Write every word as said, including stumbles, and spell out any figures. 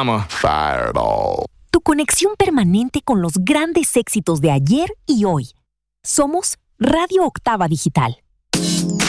I'm a fireball. Tu conexión permanente con los grandes éxitos de ayer y hoy. Somos Radio Octava Digital.